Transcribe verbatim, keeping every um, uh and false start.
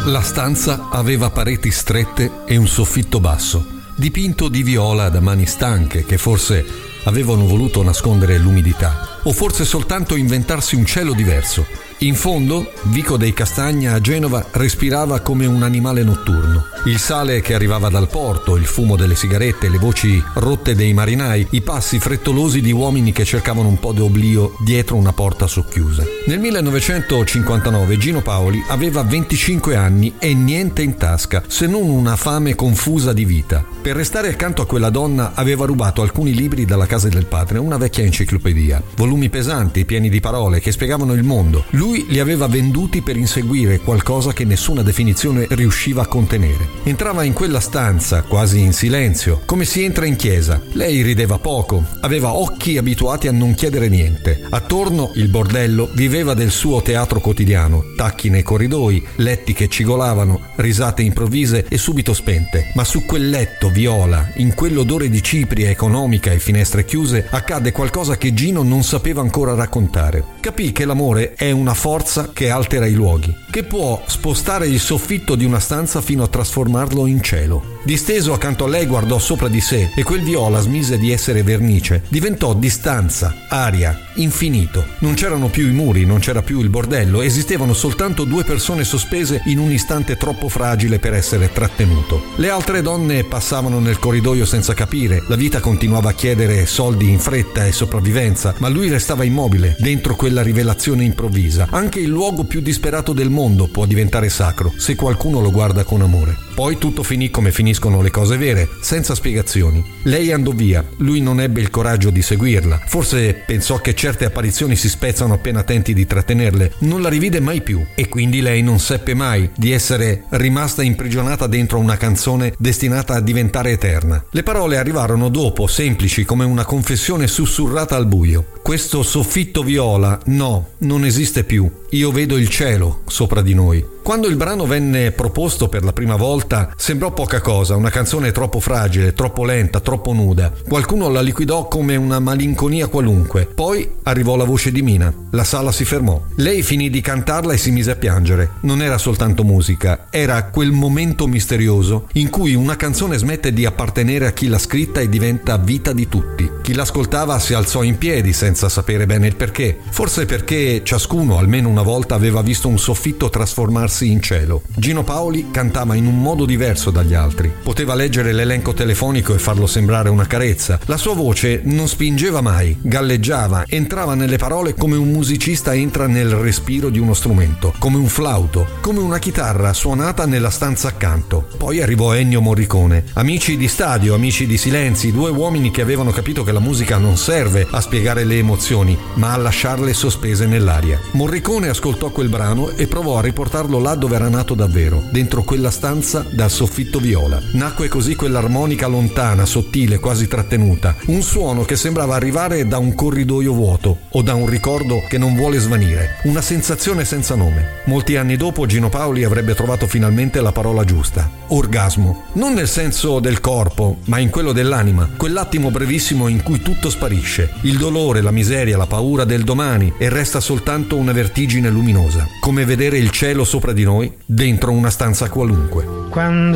La stanza aveva pareti strette e un soffitto basso, dipinto di viola da mani stanche che forse avevano voluto nascondere l'umidità, o forse soltanto inventarsi un cielo diverso. In fondo, Vico dei Castagna a Genova respirava come un animale notturno. Il sale che arrivava dal porto, il fumo delle sigarette, le voci rotte dei marinai, i passi frettolosi di uomini che cercavano un po' di oblio dietro una porta socchiusa. Nel millenovecentocinquantanove Gino Paoli aveva venticinque anni e niente in tasca, se non una fame confusa di vita. Per restare accanto a quella donna aveva rubato alcuni libri dalla casa del padre, una vecchia enciclopedia, volumi pesanti, pieni di parole che spiegavano il mondo. Lui li aveva venduti per inseguire qualcosa che nessuna definizione riusciva a contenere. Entrava in quella stanza, quasi in silenzio, come si entra in chiesa. Lei rideva poco, aveva occhi abituati a non chiedere niente. Attorno il bordello viveva del suo teatro quotidiano, tacchi nei corridoi, letti che cigolavano, risate improvvise e subito spente. Ma su quel letto viola, in quell'odore di cipria economica e finestre chiuse, accadde qualcosa che Gino non sapeva ancora raccontare. Capì che l'amore è una forza che altera i luoghi, che può spostare il soffitto di una stanza fino a trasformarlo in cielo. Disteso accanto a lei guardò sopra di sé e quel viola smise di essere vernice, diventò distanza, aria, infinito. Non c'erano più i muri, non c'era più il bordello, esistevano soltanto due persone sospese in un istante troppo fragile per essere trattenuto. Le altre donne passavano nel corridoio senza capire, la vita continuava a chiedere soldi in fretta e sopravvivenza, ma lui restava immobile dentro quella rivelazione improvvisa. Anche il luogo più disperato del mondo può diventare sacro se qualcuno lo guarda con amore. Poi tutto finì come finiscono le cose vere, senza spiegazioni. Lei andò via, lui non ebbe il coraggio di seguirla. Forse pensò che certe apparizioni si spezzano appena tenti di trattenerle. Non la rivide mai più e quindi lei non seppe mai di essere rimasta imprigionata dentro una canzone destinata a diventare eterna. Le parole arrivarono dopo, semplici come una confessione sussurrata al buio. Questo soffitto viola, no, non esiste più. Io vedo il cielo sopra di noi. Quando il brano venne proposto per la prima volta sembrò poca cosa, una canzone troppo fragile, troppo lenta, troppo nuda. Qualcuno la liquidò come una malinconia qualunque. Poi arrivò la voce di Mina. La sala si fermò. Lei finì di cantarla e si mise a piangere. Non era soltanto musica, era quel momento misterioso in cui una canzone smette di appartenere a chi l'ha scritta e diventa vita di tutti. Chi l'ascoltava si alzò in piedi senza sapere bene il perché. Forse perché ciascuno almeno una volta aveva visto un soffitto trasformarsi in cielo. Gino Paoli cantava in un modo diverso dagli altri. Poteva leggere l'elenco telefonico e farlo sembrare una carezza. La sua voce non spingeva mai, galleggiava, entrava nelle parole come un musicista entra nel respiro di uno strumento, come un flauto, come una chitarra suonata nella stanza accanto. Poi arrivò Ennio Morricone. Amici di stadio, amici di silenzi, due uomini che avevano capito che la musica non serve a spiegare le emozioni, ma a lasciarle sospese nell'aria. Morricone ascoltò quel brano e provò a riportarlo là dove era nato davvero, dentro quella stanza dal soffitto viola. Nacque così quell'armonica lontana, sottile, quasi trattenuta, un suono che sembrava arrivare da un corridoio vuoto o da un ricordo che non vuole svanire, una sensazione senza nome. Molti anni dopo Gino Paoli avrebbe trovato finalmente la parola giusta: orgasmo. Non nel senso del corpo, ma in quello dell'anima, quell'attimo brevissimo in cui tutto sparisce, il dolore, la miseria, la paura del domani, e resta soltanto una vertigine luminosa, come vedere il cielo sopra di noi dentro una stanza qualunque. Quando